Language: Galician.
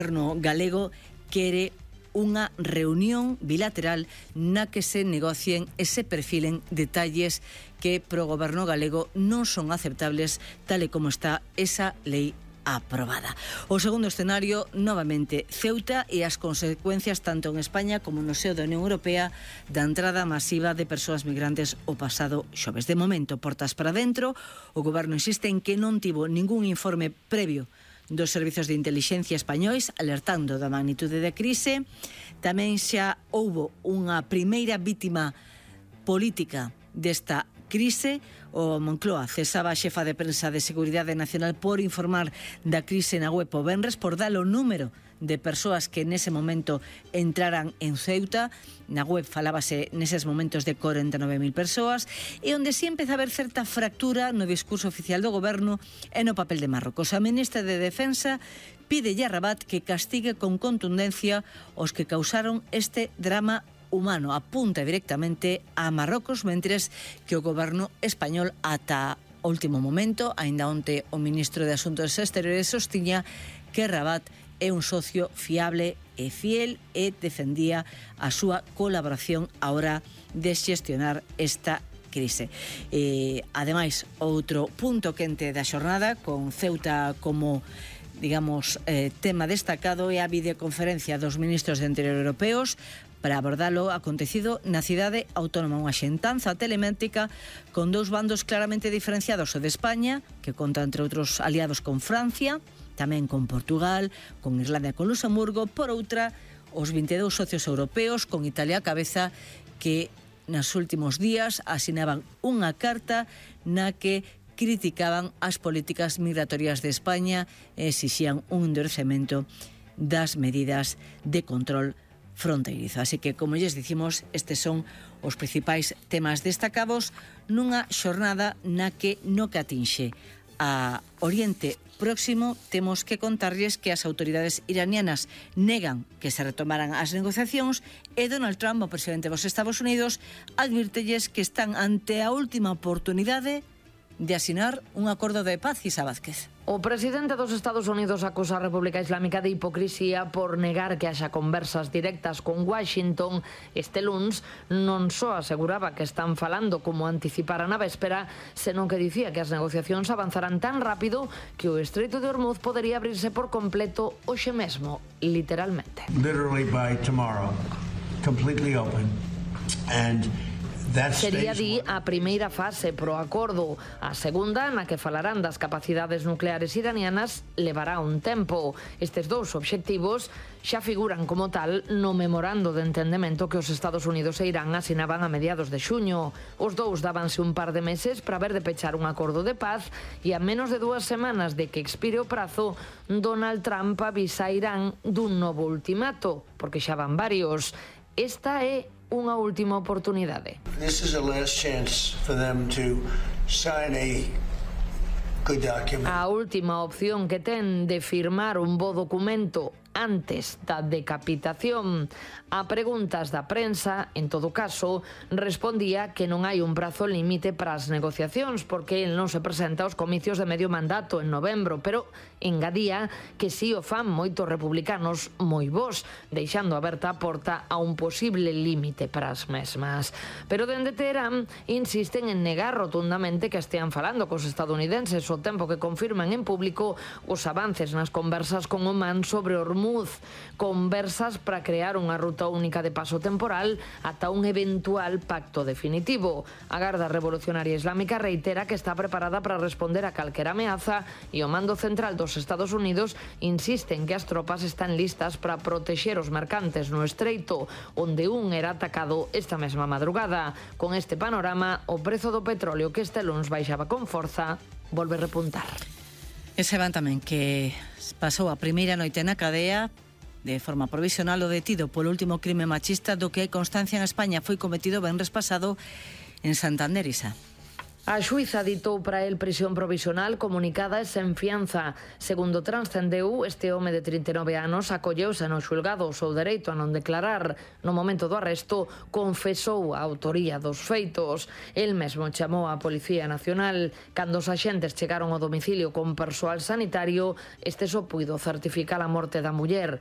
Goberno galego quere unha reunión bilateral na que se negocien e se perfilen detalles que pro goberno galego non son aceptables tal e como está esa lei aprobada. O segundo escenario, novamente, Ceuta e as consecuencias tanto en España como no seo da Unión Europea da entrada masiva de persoas migrantes o pasado xoves. De momento, portas para dentro, o goberno insiste en que non tivo ningún informe previo dos servizos de intelixencia españois alertando da magnitude da crise. Tamén xa houbo unha primeira vítima política desta crise. O Moncloa cesaba a xefa de prensa de Seguridade Nacional por informar da crise na web o venres, por dar o número de persoas que nese momento entraran en Ceuta. Na web falábase neses momentos de 49.000 persoas, e onde si empeza a haber certa fractura no discurso oficial do goberno e no papel de Marrocos. A ministra de Defensa pide a Rabat que castigue con contundencia os que causaron este drama humano, apunta directamente a Marrocos, mentres que o goberno español ata o último momento, aínda onte o ministro de Asuntos Exteriores sostiña que Rabat é un socio fiable e fiel e defendía a súa colaboración á hora de xestionar esta crise. Ademais, outro punto quente da xornada, con Ceuta como digamos, tema destacado, é a videoconferencia dos ministros de Interior europeos para abordar o acontecido na cidade autónoma, unha xentanza telemática con dous bandos claramente diferenciados, o de España, que conta entre outros aliados con Francia, tamén con Portugal, con Irlanda e con Luxemburgo, por outra, os 22 socios europeos, con Italia a cabeza, que nos últimos días asinaban unha carta na que criticaban as políticas migratorias de España e exixían un endurecemento das medidas de control fronteirizo. Así que, como lles dicimos, estes son os principais temas destacados nunha xornada na que no que atinxe a Oriente Próximo temos que contarlles que as autoridades iranianas negan que se retomaran as negociacións e Donald Trump, o presidente dos Estados Unidos, advírtelles que están ante a última oportunidade de asinar un acordo de paz. Isa Vázquez. O presidente dos Estados Unidos acusa a República Islámica de hipocrisía por negar que haxa conversas directas con Washington. Este luns non só aseguraba que están falando como anticiparan a véspera, senón que dicía que as negociacións avanzarán tan rápido que o Estreito de Hormuz podería abrirse por completo hoxe mesmo, literalmente. Literally by tomorrow, completely open. And sería di a primeira fase pro acordo. A segunda, na que falarán das capacidades nucleares iranianas, levará un tempo. Estes dous obxectivos xa figuran como tal no memorando de entendemento que os Estados Unidos e Irán asinaban a mediados de xuño. Os dous dábanse un par de meses para ver de pechar un acordo de paz, e a menos de 2 semanas de que expire o prazo, Donald Trump avisa a Irán dun novo ultimato, porque xa van varios. Esta é unha última oportunidade. This is a last chance for them to sign a good document. A última opción que ten de firmar un bo documento antes da decapitación. A preguntas da prensa, en todo caso, respondía que non hai un prazo límite para as negociacións, porque el non se presenta aos comicios de medio mandato en novembro, pero engadía que si o fan moitos republicanos moi bos, deixando aberta a porta a un posible límite para as mesmas. Pero dende Teherán insisten en negar rotundamente que estean falando cos estadounidenses, o tempo que confirman en público os avances nas conversas con Omán sobre Hormuz, conversas para crear unha ruta única de paso temporal ata un eventual pacto definitivo. A Garda Revolucionaria Islámica reitera que está preparada para responder a calquera ameaza, e o mando central dos Estados Unidos insiste en que as tropas están listas para protexer os mercantes no estreito, onde un era atacado esta mesma madrugada. Con este panorama, o prezo do petróleo, que este luns baixaba con forza, volve a repuntar. E saben tamén que pasou a primeira noite na cadea de forma provisional o detido polo último crime machista do que hai constancia en España. Foi cometido venres pasado en Santander, Isa. A xuíza ditou para el prisión provisional comunicada e sen fianza. Segundo transcendeu, este home de 39 anos acolleuse no xulgado o seu dereito a non declarar. No momento do arresto, confesou a autoría dos feitos. El mesmo chamou a Policía Nacional. Cando os axentes chegaron ao domicilio con persoal sanitario, este só puido certificar a morte da muller.